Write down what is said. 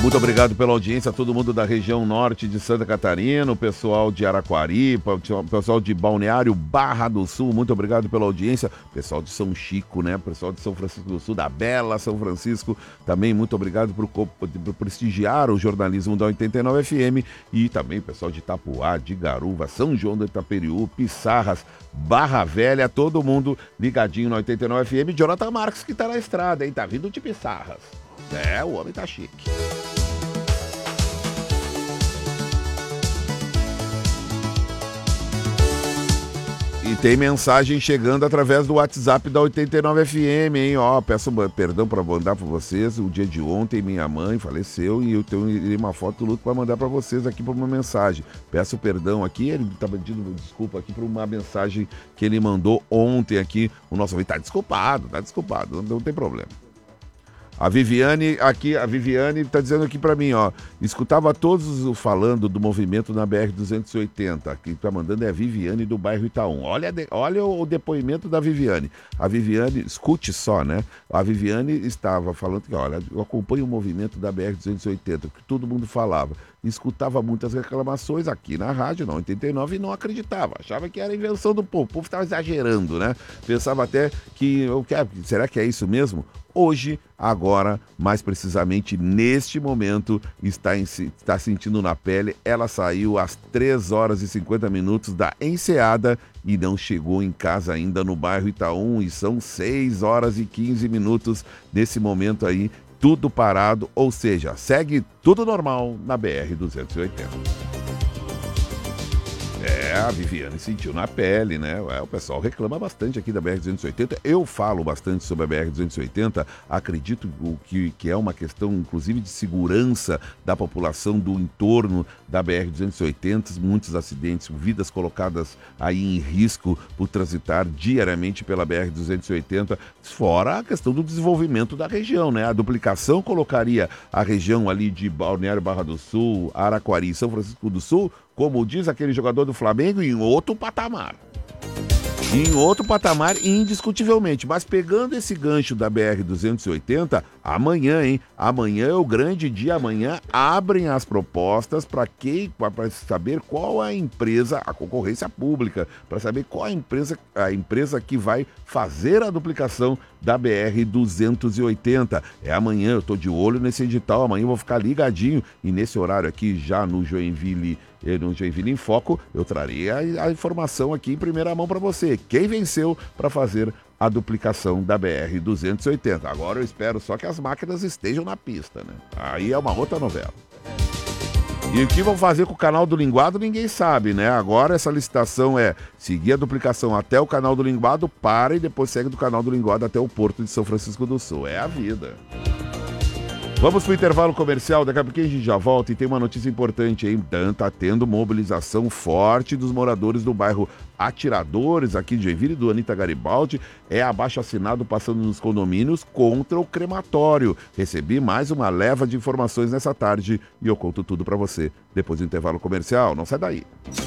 Muito obrigado pela audiência a todo mundo da região norte de Santa Catarina, o pessoal de Araquari, o pessoal de Balneário Barra do Sul, muito obrigado pela audiência, pessoal de São Chico, né, pessoal de São Francisco do Sul, da Bela São Francisco, também muito obrigado por prestigiar o jornalismo da 89 FM e também o pessoal de Itapuá, de Garuva, São João do Itaperiú, Pissarras, Barra Velha, todo mundo ligadinho na 89 FM. Jonathan Marques que tá na estrada, hein, tá vindo de Pissarras. É, o homem tá chique. E tem mensagem chegando através do WhatsApp da 89 FM, hein? Ó, peço perdão para mandar para vocês. O dia de ontem, minha mãe faleceu e eu tenho uma foto do luto para mandar para vocês aqui por uma mensagem. Peço perdão aqui, ele tá pedindo desculpa aqui por uma mensagem que ele mandou ontem aqui. O nosso ouvinte tá desculpado, não tem problema. A Viviane tá dizendo aqui pra mim, ó, escutava todos falando do movimento na BR-280, quem tá mandando é a Viviane do bairro Itaú. Olha o depoimento da Viviane. A Viviane, escute só, né? A Viviane estava falando que, olha, eu acompanho o movimento da BR-280, que todo mundo falava. Escutava muitas reclamações aqui na rádio, na 89, e não acreditava. Achava que era invenção do povo. O povo estava exagerando, né? Pensava até que, será que é isso mesmo? Hoje, agora, mais precisamente neste momento, está sentindo na pele. Ela saiu às 3 horas e 50 minutos da Enseada e não chegou em casa ainda no bairro Itaú. E são 6 horas e 15 minutos nesse momento aí, tudo parado, ou seja, segue tudo normal na BR-280. A Viviane sentiu na pele, né? O pessoal reclama bastante aqui da BR-280. Eu falo bastante sobre a BR-280. Acredito que é uma questão, inclusive, de segurança da população do entorno da BR-280. Muitos acidentes, vidas colocadas aí em risco por transitar diariamente pela BR-280. Fora a questão do desenvolvimento da região, né? A duplicação colocaria a região ali de Balneário Barra do Sul, Araquari e São Francisco do Sul, como diz aquele jogador do Flamengo, em outro patamar. Indiscutivelmente. Mas pegando esse gancho da BR-280, amanhã, hein? Amanhã é o grande dia. Amanhã abrem as propostas para saber qual a empresa, a concorrência pública, para saber qual a empresa que vai fazer a duplicação da BR-280. É amanhã, eu tô de olho nesse edital. Amanhã eu vou ficar ligadinho e nesse horário aqui, já no Joinville em Foco, eu trarei a informação aqui em primeira mão para você. Quem venceu para fazer a duplicação da BR-280. Agora eu espero só que as máquinas estejam na pista, né? Aí é uma outra novela. E o que vão fazer com o canal do Linguado, ninguém sabe, né? Agora essa licitação é seguir a duplicação até o canal do Linguado, para e depois segue do canal do Linguado até o Porto de São Francisco do Sul. É a vida. Vamos para o intervalo comercial, daqui a pouquinho a gente já volta e tem uma notícia importante aí. Tá tendo mobilização forte dos moradores do bairro Atiradores, aqui de Joinville, do Anitta Garibaldi. É abaixo-assinado passando nos condomínios contra o crematório. Recebi mais uma leva de informações nessa tarde e eu conto tudo para você depois do intervalo comercial. Não sai daí.